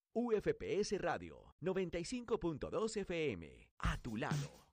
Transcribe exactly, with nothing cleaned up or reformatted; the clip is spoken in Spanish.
U F P S Radio noventa y cinco punto dos F M. A tu lado.